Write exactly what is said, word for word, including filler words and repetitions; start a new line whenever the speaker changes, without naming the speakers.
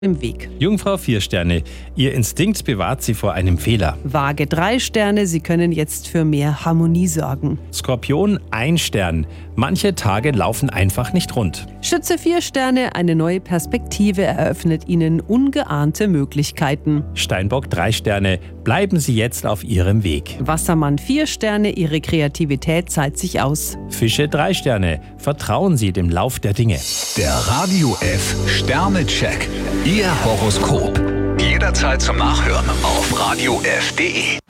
im Weg.
Jungfrau vier Sterne. Ihr Instinkt bewahrt Sie vor einem Fehler.
Waage drei Sterne, Sie können jetzt für mehr Harmonie sorgen.
Skorpion ein Stern. Manche Tage laufen einfach nicht rund.
Schütze vier Sterne, eine neue Perspektive eröffnet Ihnen ungeahnte Möglichkeiten.
Steinbock drei Sterne. Bleiben Sie jetzt auf Ihrem Weg.
Wassermann vier Sterne, Ihre Kreativität zahlt sich aus.
Fische drei Sterne. Vertrauen Sie dem Lauf der Dinge.
Der Radio F Sternecheck. Ihr Horoskop. Jederzeit zum Nachhören auf radio f punkt de.